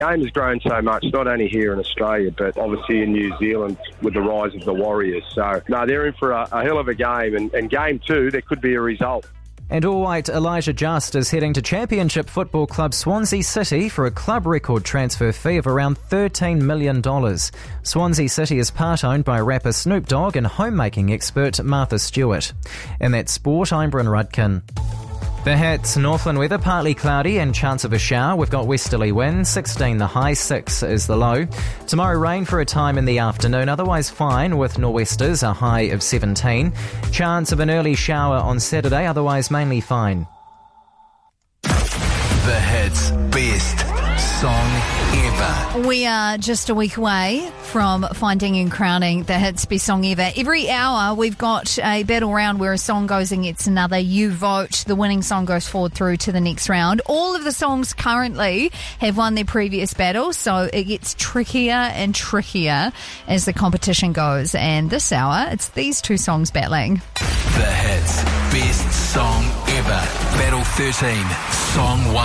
game has grown so much, not only here in Australia, but obviously in New Zealand with the rise of the Warriors. So, no, they're in for a hell of a game. And game 2, there could be a result. And all-white Elijah Just is heading to Championship Football Club Swansea City for a club record transfer fee of around $13 million. Swansea City is part-owned by rapper Snoop Dogg and homemaking expert Martha Stewart. In that sport, I'm Bryn Rudkin. The Hits, Northland weather, partly cloudy and chance of a shower. We've got westerly winds, 16 the high, 6 is the low. Tomorrow rain for a time in the afternoon, otherwise fine with nor'westers, a high of 17. Chance of an early shower on Saturday, otherwise mainly fine. The Hits Best Song Ever. We are just a week away from finding and crowning the Hits Best Song Ever. Every hour we've got a battle round where a song goes against another. You vote. The winning song goes forward through to the next round. All of the songs currently have won their previous battle, so it gets trickier and trickier as the competition goes. And this hour, it's these two songs battling. The Hits Best Song Ever. Battle 13, Song 1.